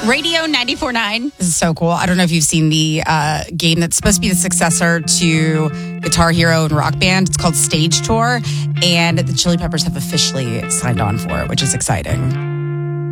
Radio 94.9. This is so cool. I don't know if you've seen the game that's supposed to be the successor to Guitar Hero and Rock Band. It's called Stage Tour, and the Chili Peppers have officially signed on for it, which is exciting.